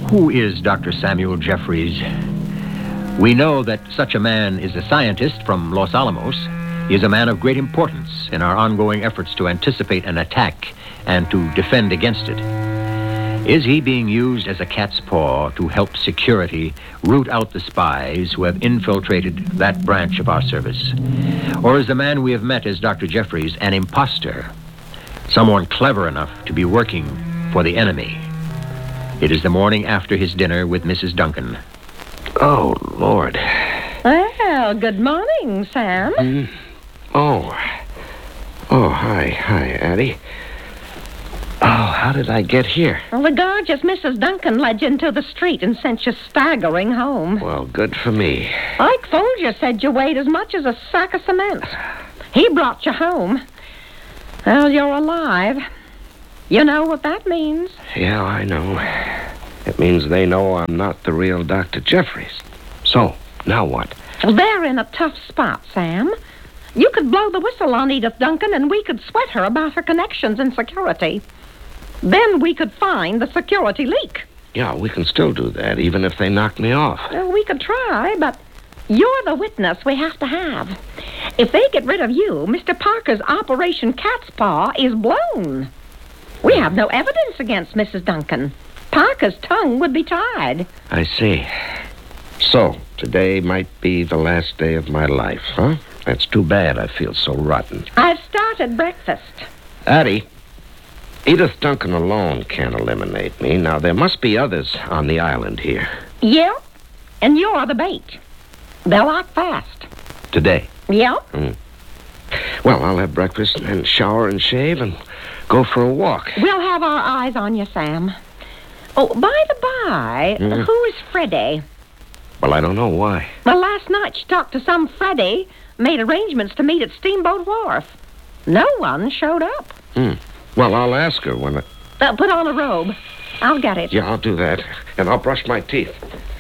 Who is Dr. Samuel Jeffries? We know that such a man is a scientist from Los Alamos. He is a man of great importance in our ongoing efforts to anticipate an attack and to defend against it. Is he being used as a cat's paw to help security root out the spies who have infiltrated that branch of our service? Or is the man we have met as Dr. Jeffries an imposter? Someone clever enough to be working for the enemy? It is the morning after his dinner with Mrs. Duncan. Oh, Lord. Well, good morning, Sam. Oh, hi, Addie. Oh, how did I get here? Well, the gorgeous Mrs. Duncan led you into the street and sent you staggering home. Well, good for me. Ike Folger said you weighed as much as a sack of cement. He brought you home. Well, you're alive. You know what that means. Yeah, I know. It means they know I'm not the real Dr. Jeffries. So, now what? Well, they're in a tough spot, Sam. You could blow the whistle on Edith Duncan and we could sweat her about her connections in security. Then we could find the security leak. Yeah, we can still do that, even if they knock me off. Well, we could try, but you're the witness we have to have. If they get rid of you, Mr. Parker's Operation Cat's Paw is blown. We have no evidence against Mrs. Duncan. Parker's tongue would be tied. I see. So, today might be the last day of my life, huh? That's too bad. I feel so rotten. I've started breakfast. Addie, Edith Duncan alone can't eliminate me. Now, there must be others on the island here. Yeah, and you're the bait. They'll act fast. Today? Yeah? Well, I'll have breakfast and shower and shave and go for a walk. We'll have our eyes on you, Sam. Oh, by the by, who is Freddie? Well, I don't know why. Well, last night she talked to some Freddie, made arrangements to meet at Steamboat Wharf. No one showed up. Well, I'll ask her when Put on a robe. I'll get it. Yeah, I'll do that. And I'll brush my teeth.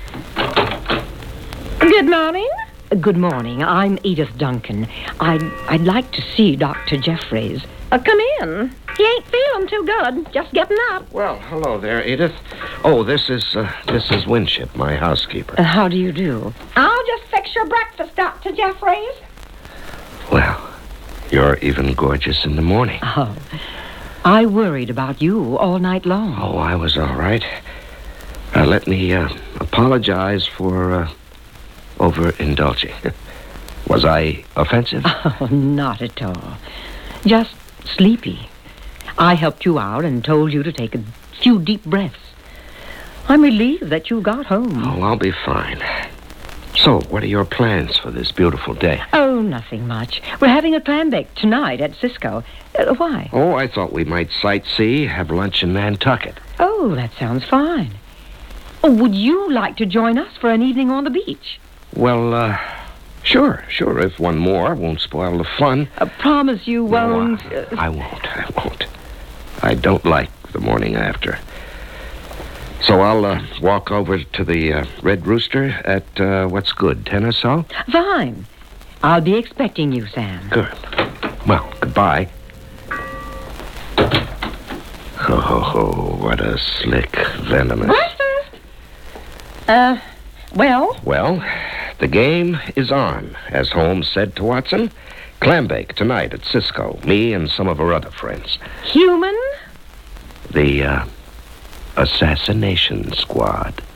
Good morning. Good morning. I'm Edith Duncan. I'd like to see Dr. Jeffries. Come in. He ain't feeling too good. Just getting up. Well, hello there, Edith. Oh, this is Winship, my housekeeper. How do you do? I'll just fix your breakfast, Dr. Jeffries. Well, you're even gorgeous in the morning. Oh, I worried about you all night long. Oh, I was all right. Let me apologize for overindulging. Was I offensive? Oh, not at all. Just sleepy. I helped you out and told you to take a few deep breaths. I'm relieved that you got home. Oh, I'll be fine. So, what are your plans for this beautiful day? Oh, nothing much. We're having a clam bake tonight at Cisco. Why? Oh, I thought we might sightsee, have lunch in Nantucket. Oh, that sounds fine. Oh, would you like to join us for an evening on the beach? Well, sure. If one more won't spoil the fun. Promise you won't. No, I won't. I don't like the morning after. So I'll walk over to the Red Rooster at, what's good, 10 or so? Fine. I'll be expecting you, Sam. Good. Well, goodbye. Oh, what a slick, venomous... Breakfast? Well? Well, the game is on, as Holmes said to Watson. Clam bake tonight at Cisco. Me and some of our other friends. Human? The, assassination squad.